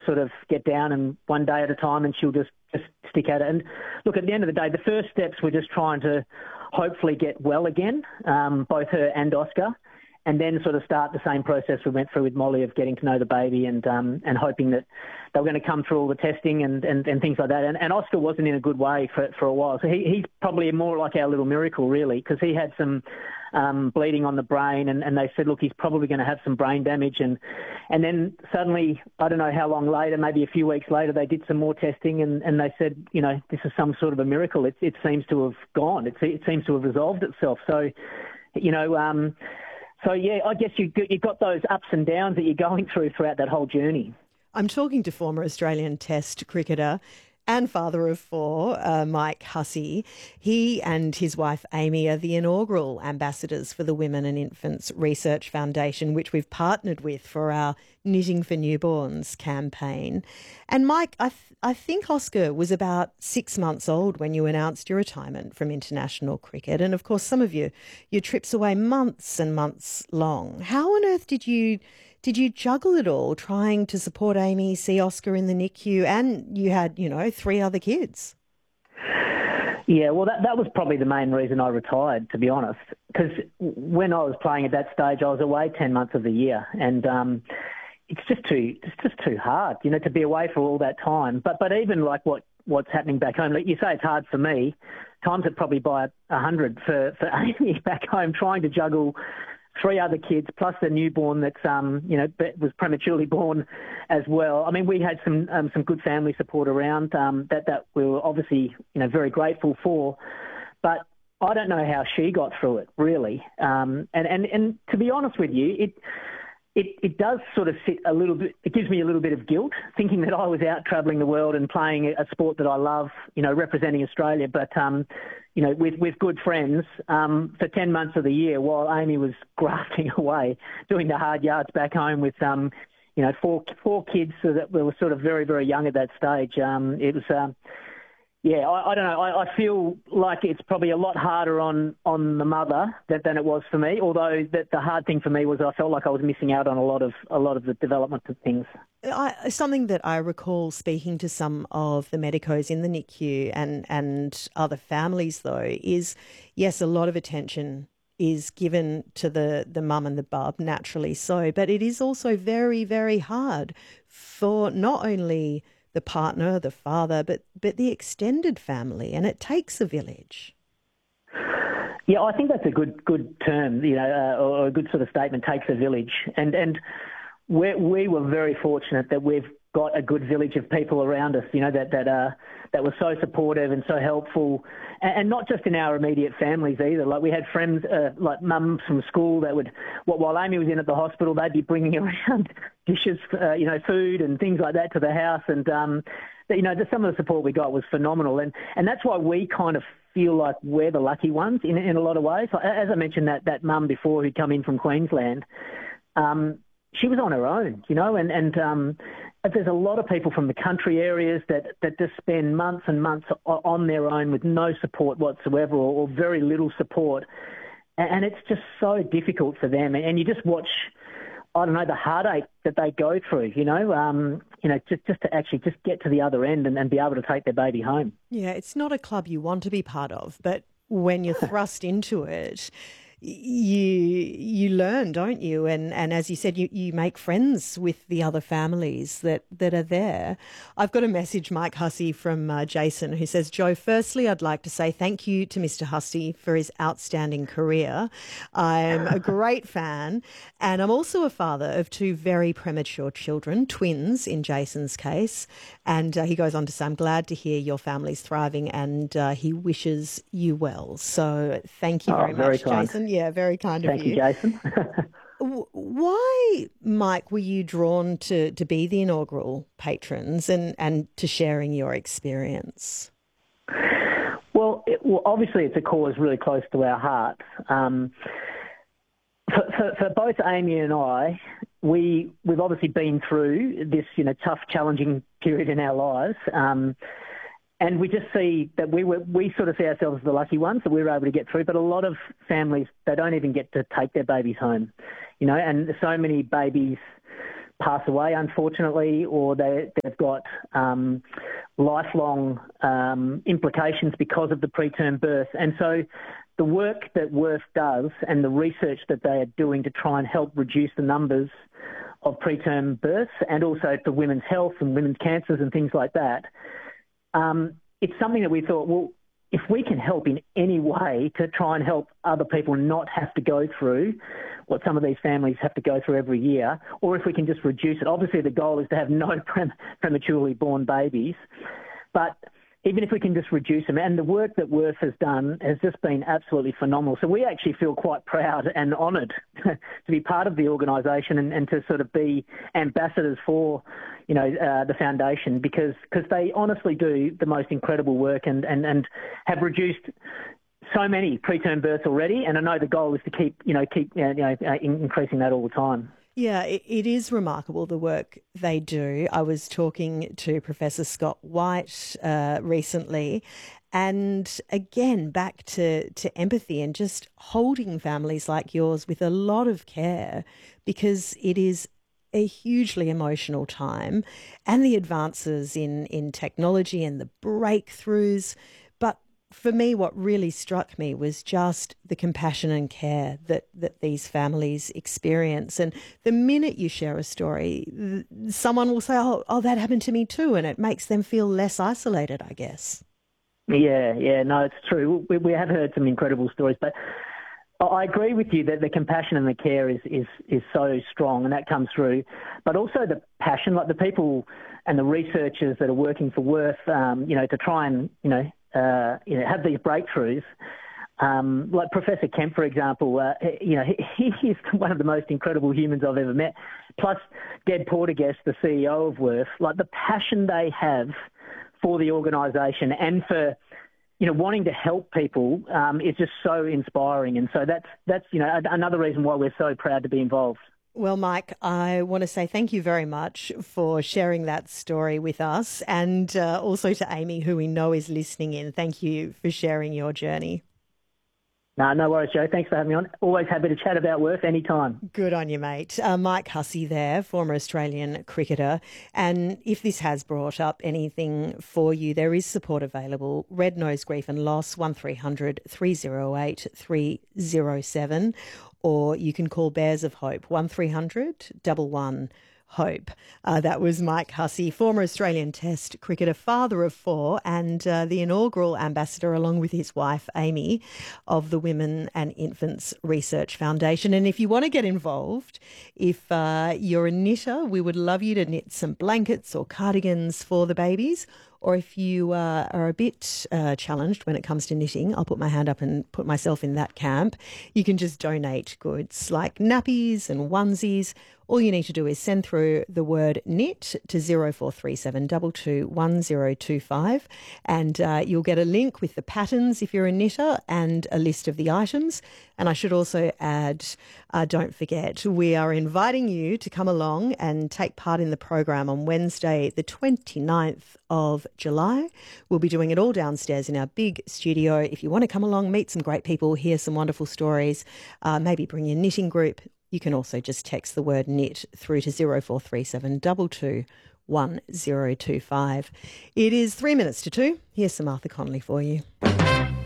sort of get down and one day at a time, and she'll just stick at it. And look, at the end of the day, the first steps were just trying to hopefully get well again, both her and Oscar, and then sort of start the same process we went through with Molly of getting to know the baby and hoping that they were going to come through all the testing and things like that. And Oscar wasn't in a good way for a while. So he's probably more like our little miracle, really, because he had some bleeding on the brain, and they said, look, he's probably going to have some brain damage. And then suddenly, I don't know how long later, maybe a few weeks later, they did some more testing, and they said, this is some sort of a miracle. It seems to have gone. It seems to have resolved itself. So, So, yeah, I guess you've got those ups and downs that you're going throughout that whole journey. I'm talking to former Australian Test cricketer and father of four, Mike Hussey. He and his wife Amy are the inaugural ambassadors for the Women and Infants Research Foundation, which we've partnered with for our Knitting for Newborns campaign. And Mike, I think Oscar was about 6 months old when you announced your retirement from international cricket. And of course, some of your trips away months and months long. How on earth did you juggle it all, trying to support Amy, see Oscar in the NICU, and you had, 3 other kids? Yeah, well, that was probably the main reason I retired, to be honest, because when I was playing at that stage, I was away 10 months of the year, and it's just too hard, to be away for all that time. But even like what's happening back home, like you say, it's hard for me. Times it probably by 100 for Amy back home, trying to juggle 3 other kids plus the newborn that's was prematurely born as well. I mean, we had some good family support around that we were obviously very grateful for, but I don't know how she got through it really. And to be honest with you, it does sort of sit a little bit. It gives me a little bit of guilt thinking that I was out travelling the world and playing a sport that I love, representing Australia, but with good friends for 10 months of the year while Amy was grafting away, doing the hard yards back home with, 4 kids so that we were sort of very, very young at that stage. It was, I don't know. I feel like it's probably a lot harder on the mother than it was for me, although the hard thing for me was I felt like I was missing out on a lot of the development of things. Something that I recall speaking to some of the medicos in the NICU and other families, though, is, yes, a lot of attention is given to the mum and the bub, naturally so, but it is also very, very hard for not only the partner, the father, but the extended family, and it takes a village. Yeah, I think that's a good term, or a good sort of statement, takes a village. And we were very fortunate that we've got a good village of people around us, that were so supportive and so helpful, and not just in our immediate families either. Like we had friends, like mums from school that would, while Amy was in at the hospital, they'd be bringing around dishes, food and things like that to the house, and some of the support we got was phenomenal, and that's why we kind of feel like we're the lucky ones in a lot of ways. As I mentioned, that mum before who'd come in from Queensland. She was on her own, and there's a lot of people from the country areas that just spend months and months on their own with no support whatsoever or very little support. And it's just so difficult for them. And you just watch, I don't know, the heartache that they go through, just to actually just get to the other end and be able to take their baby home. Yeah, it's not a club you want to be part of, but when you're thrust into it, you learn, don't you? And as you said, you make friends with the other families that are there. I've got a message, Mike Hussey, from Jason, who says, Joe, firstly, I'd like to say thank you to Mr. Hussey for his outstanding career. I'm a great fan, and I'm also a father of 2 very premature children, twins in Jason's case. And he goes on to say, I'm glad to hear your family's thriving, and he wishes you well. So thank you very much, kind. Jason. Yeah, very kind of you. Thank you, Jason. Why, Mike, were you drawn to be the inaugural patrons and to sharing your experience? Well, obviously it's a cause really close to our hearts. For both Amy and I, we've obviously been through this, tough, challenging period in our lives. And we just see that we sort of see ourselves as the lucky ones that we were able to get through. But a lot of families, they don't even get to take their babies home, and so many babies pass away, unfortunately, or they've got lifelong implications because of the preterm birth. And so the work that WRF does and the research that they are doing to try and help reduce the numbers of preterm births and also for women's health and women's cancers and things like that, it's something that we thought, well, if we can help in any way to try and help other people not have to go through what some of these families have to go through every year, or if we can just reduce it. Obviously, the goal is to have no prematurely born babies, but even if we can just reduce them, and the work that WRF has done has just been absolutely phenomenal. So we actually feel quite proud and honoured to be part of the organisation and to sort of be ambassadors for, the foundation because they honestly do the most incredible work and have reduced so many preterm births already. And I know the goal is to keep increasing that all the time. Yeah, it is remarkable the work they do. I was talking to Professor Scott White recently, and again, back to empathy and just holding families like yours with a lot of care, because it is a hugely emotional time, and the advances in technology and the breakthroughs. But for me, what really struck me was just the compassion and care that these families experience. And the minute you share a story, someone will say, oh, that happened to me too. And it makes them feel less isolated, I guess. Yeah, no, it's true. We have heard some incredible stories, but I agree with you that the compassion and the care is so strong, and that comes through. But also the passion, like the people and the researchers that are working for WRF, to try and, have these breakthroughs. Like Professor Kemp, for example, he is one of the most incredible humans I've ever met. Plus, Deb Porteous, the CEO of WRF, like the passion they have for the organisation and for, wanting to help people is just so inspiring. And so that's another reason why we're so proud to be involved. Well, Mike, I want to say thank you very much for sharing that story with us, and also to Amy, who we know is listening in. Thank you for sharing your journey. No worries, Joe. Thanks for having me on. Always happy to chat about WRF anytime. Good on you, mate. Mike Hussey there, former Australian cricketer. And if this has brought up anything for you, there is support available. Red Nose Grief and Loss, 1300 308 307. Or you can call Bears of Hope, 1300 11 Hope. That was Mike Hussey, former Australian Test cricketer, father of 4, and the inaugural ambassador, along with his wife, Amy, of the Women and Infants Research Foundation. And if you want to get involved, if you're a knitter, we would love you to knit some blankets or cardigans for the babies. Or if you are a bit challenged when it comes to knitting, I'll put my hand up and put myself in that camp. You can just donate goods like nappies and onesies. All you need to do is send through the word knit to 0437 221025, and you'll get a link with the patterns if you're a knitter and a list of the items. And I should also add, don't forget, we are inviting you to come along and take part in the program on Wednesday, the 29th of July. We'll be doing it all downstairs in our big studio. If you want to come along, meet some great people, hear some wonderful stories, maybe bring your knitting group, you can also just text the word knit through to 0437 221025. It is 3 minutes to 2. Here's some Arthur Conley for you.